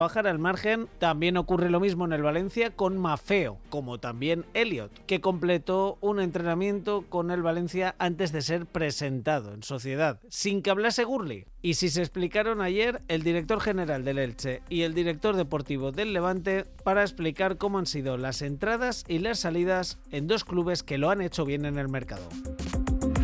Bajar al margen. También ocurre lo mismo en el Valencia con Maffeo, como también Elliot, que completó un entrenamiento con el Valencia antes de ser presentado en sociedad, sin que hablase Gurli. Y si se explicaron ayer el director general del Elche y el director deportivo del Levante para explicar cómo han sido las entradas y las salidas en dos clubes que lo han hecho bien en el mercado.